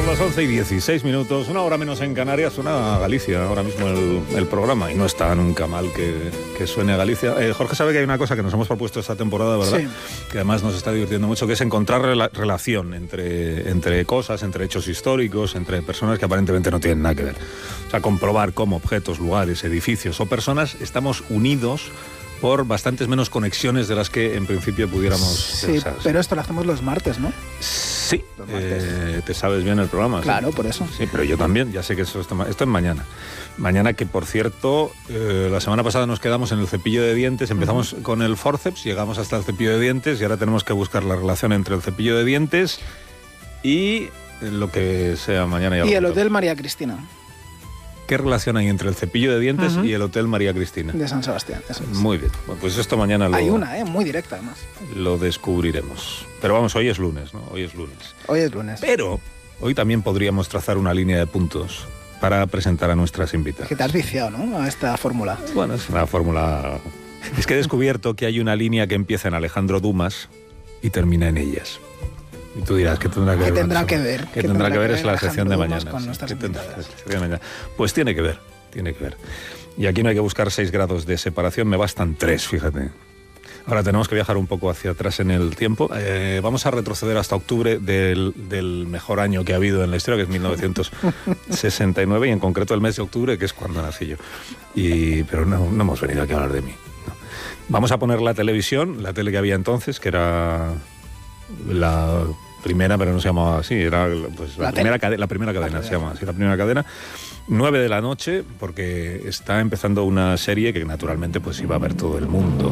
las 11:16, una hora menos en Canarias, suena a Galicia ahora mismo el programa, y no está nunca mal que suene a Galicia. Jorge sabe que hay una cosa que nos hemos propuesto esta temporada, ¿verdad? Sí. Que además nos está divirtiendo mucho, que es encontrar relación entre cosas, entre hechos históricos, entre personas que aparentemente no tienen nada que ver. O sea, comprobar cómo objetos, lugares, edificios o personas estamos unidos por bastantes menos conexiones de las que en principio pudiéramos pensar. Sí, pero esto lo hacemos los martes, ¿no? Sí, te sabes bien el programa. Claro, ¿sí? Por eso. Sí, pero yo también, ya sé que esto es mañana. Mañana, que por cierto, la semana pasada nos quedamos en el cepillo de dientes, empezamos con el forceps, llegamos hasta el cepillo de dientes y ahora tenemos que buscar la relación entre el cepillo de dientes y lo que sea mañana. Y el Hotel María Cristina. ¿Qué relación hay entre el cepillo de dientes y el Hotel María Cristina? De San Sebastián, eso es. Muy bien, bueno, pues esto mañana hay una, muy directa además. Lo descubriremos. Pero vamos, hoy es lunes, ¿no? Hoy es lunes. Hoy es lunes. Pero hoy también podríamos trazar una línea de puntos para presentar a nuestras invitadas. Que te has viciado, ¿no? A esta fórmula. Bueno, es una fórmula... Es que he descubierto que hay una línea que empieza en Alejandro Dumas y termina en ellas. Y tú dirás, ¿qué tendrá que ver? ¿Qué tendrá que ver? ¿Qué tendrá que ver? Es la sección de mañana. Sí. Pues tiene que ver. Y aquí no hay que buscar 6 grados de separación, me bastan 3, fíjate. Ahora tenemos que viajar un poco hacia atrás en el tiempo. Vamos a retroceder hasta octubre del mejor año que ha habido en la historia, que es 1969, y en concreto el mes de octubre, que es cuando nací yo. Pero no hemos venido aquí a hablar de mí. No. Vamos a poner la televisión, la tele que había entonces, que era... la primera, pero no se llamaba así, era pues, la primera cadena, se llama así, la primera cadena, 9 de la noche, porque está empezando una serie que naturalmente pues iba a ver todo el mundo.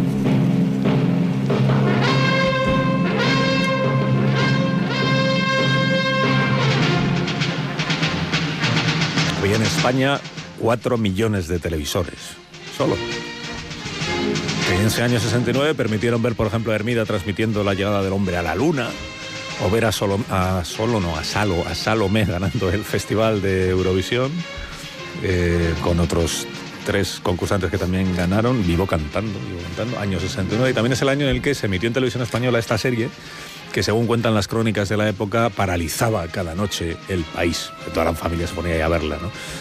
Hoy en España 4 millones de televisores, solo. Que en ese año 69 permitieron ver, por ejemplo, a Hermida transmitiendo la llegada del hombre a la luna, o ver a Salomé ganando el Festival de Eurovisión, con otros 3 concursantes que también ganaron, Vivo cantando, año 69, y también es el año en el que se emitió en televisión española esta serie, que según cuentan las crónicas de la época, paralizaba cada noche el país. Toda la familia se ponía ahí a verla, ¿no?